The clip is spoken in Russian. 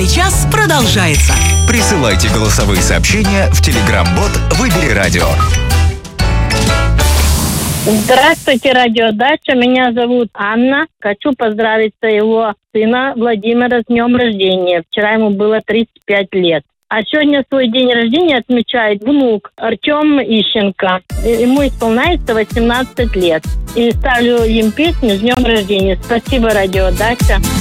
Музыкальный час продолжается. Присылайте голосовые сообщения в Telegram-бот «Выбери радио». Здравствуйте, радиодача. Меня зовут Анна. Хочу поздравить своего сына Владимира с днем рождения. Вчера ему было 35 лет. А сегодня свой день рождения отмечает внук Артем Ищенко. Ему исполняется 18 лет. И ставлю им песню с днем рождения. Спасибо, радиодача.